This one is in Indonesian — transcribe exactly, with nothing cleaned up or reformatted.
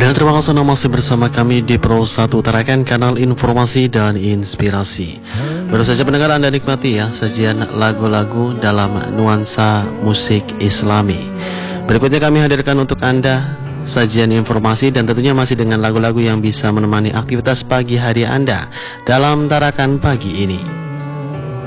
Dan terima kasih Anda masih bersama kami di Pro satu Tarakan, kanal informasi dan inspirasi. Baru saja pendengar Anda nikmati ya sajian lagu-lagu dalam nuansa musik Islami. Berikutnya kami hadirkan untuk Anda sajian informasi dan tentunya masih dengan lagu-lagu yang bisa menemani aktivitas pagi hari Anda dalam Tarakan pagi ini.